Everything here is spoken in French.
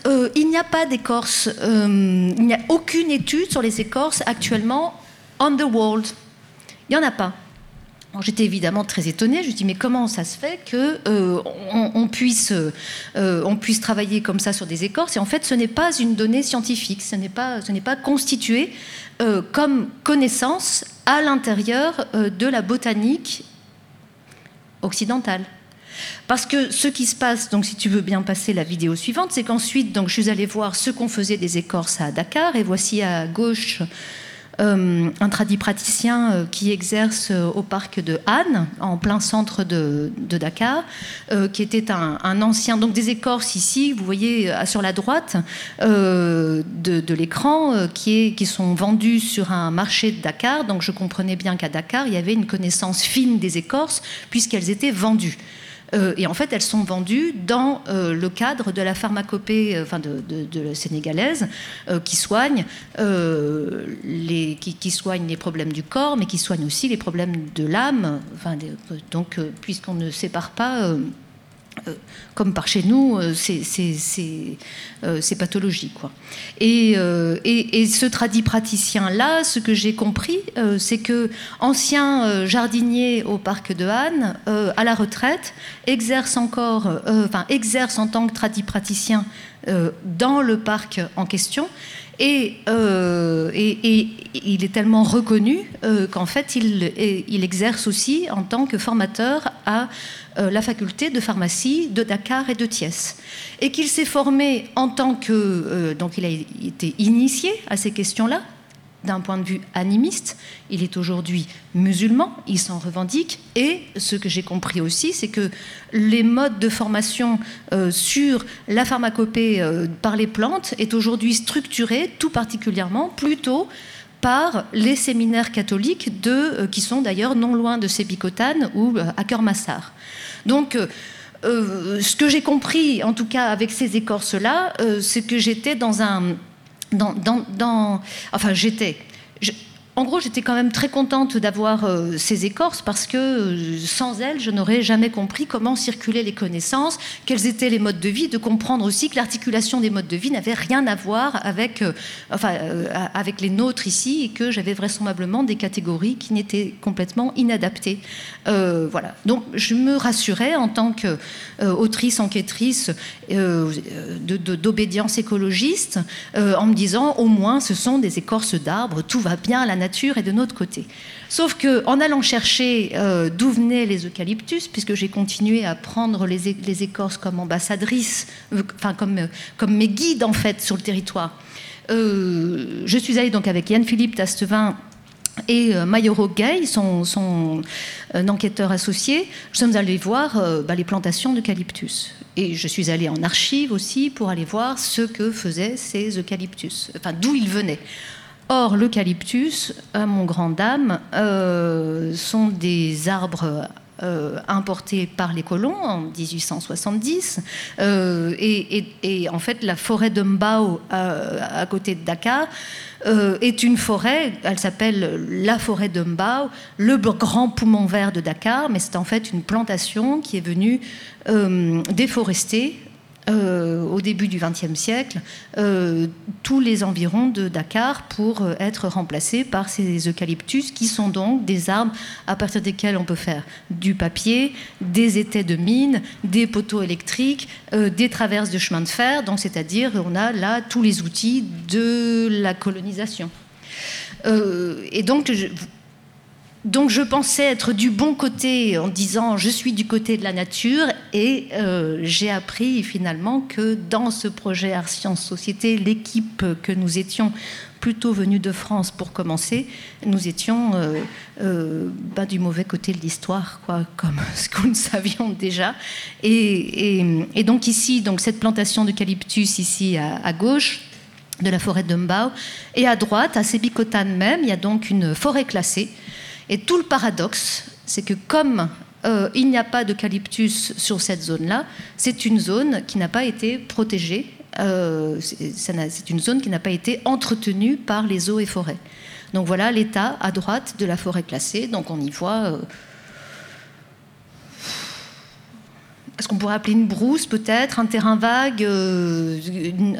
Il n'y a pas d'écorce, il n'y a aucune étude sur les écorces actuellement on the world. Il n'y en a pas. Alors, j'étais évidemment très étonnée. Je me dis mais comment ça se fait qu'on puisse travailler comme ça sur des écorces? Et en fait, ce n'est pas une donnée scientifique. Ce n'est pas constitué comme connaissance à l'intérieur de la botanique occidentale. Parce que ce qui se passe, donc si tu veux bien passer la vidéo suivante, c'est qu'ensuite, donc, je suis allée voir ce qu'on faisait des écorces à Dakar, et voici à gauche un tradipraticien qui exerce au parc de Han, en plein centre de Dakar, qui était un ancien, donc des écorces ici, vous voyez sur la droite de l'écran, qui sont vendues sur un marché de Dakar. Donc je comprenais bien qu'à Dakar, il y avait une connaissance fine des écorces, puisqu'elles étaient vendues. Et en fait, elles sont vendues dans le cadre de la pharmacopée de la sénégalaise qui soigne qui soigne les problèmes du corps, mais qui soigne aussi les problèmes de l'âme. Donc, puisqu'on ne sépare pas, comme par chez nous, ces pathologies, quoi. Et ce tradipraticien-là, ce que j'ai compris, c'est que ancien jardinier au parc de Han, à la retraite, exerce en tant que tradipraticien dans le parc en question. Et il est tellement reconnu qu'en fait, il exerce aussi en tant que formateur à la faculté de pharmacie de Dakar et de Thiès. Et qu'il s'est formé en tant que... donc il a été initié à ces questions-là, d'un point de vue animiste. Il est aujourd'hui musulman, il s'en revendique. Et ce que j'ai compris aussi, c'est que les modes de formation sur la pharmacopée par les plantes est aujourd'hui structuré, tout particulièrement, plutôt par les séminaires catholiques qui sont d'ailleurs non loin de Sébikotane ou à Keur-Massar. Donc, ce que j'ai compris, en tout cas avec ces écorces-là, c'est que j'étais en gros, j'étais quand même très contente d'avoir ces écorces parce que sans elles, je n'aurais jamais compris comment circulaient les connaissances, quels étaient les modes de vie, de comprendre aussi que l'articulation des modes de vie n'avait rien à voir avec les nôtres ici et que j'avais vraisemblablement des catégories qui n'étaient complètement inadaptées. Voilà. Donc, je me rassurais en tant qu'autrice, enquêtrice d'obédience écologiste en me disant au moins ce sont des écorces d'arbres, tout va bien, la nature est de notre côté. Sauf qu'en allant chercher d'où venaient les eucalyptus, puisque j'ai continué à prendre les écorces comme ambassadrices, comme mes guides en fait sur le territoire, je suis allée donc avec Yann-Philippe Tastevin et Mayoro Gay, son enquêteur associé. Nous sommes allés voir les plantations d'eucalyptus. Et je suis allée en archives aussi pour aller voir ce que faisaient ces eucalyptus, d'où ils venaient. Or, l'eucalyptus, à mon grand dame, sont des arbres importés par les colons en 1870. Et en fait, la forêt de Mbao, à côté de Dakar, est une forêt, elle s'appelle la forêt de Mbao, le grand poumon vert de Dakar, mais c'est en fait une plantation qui est venue déforester au début du XXe siècle, tous les environs de Dakar pour être remplacés par ces eucalyptus qui sont donc des arbres à partir desquels on peut faire du papier, des étais de mines, des poteaux électriques, des traverses de chemin de fer, donc c'est-à-dire on a là tous les outils de la colonisation. Et donc je pensais être du bon côté en disant je suis du côté de la nature et j'ai appris finalement que dans ce projet Art Sciences Société, l'équipe que nous étions plutôt venus de France pour commencer, nous étions du mauvais côté de l'histoire, quoi, comme ce que nous savions déjà. Et donc ici, cette plantation d'eucalyptus ici à gauche de la forêt de Mbao, et à droite, à Sébikotane même, il y a donc une forêt classée. Et tout le paradoxe, c'est que comme il n'y a pas d'eucalyptus sur cette zone-là, c'est une zone qui n'a pas été protégée, c'est une zone qui n'a pas été entretenue par les eaux et forêts. Donc voilà l'état à droite de la forêt classée, donc on y voit... Est-ce qu'on pourrait appeler une brousse peut-être, un terrain vague,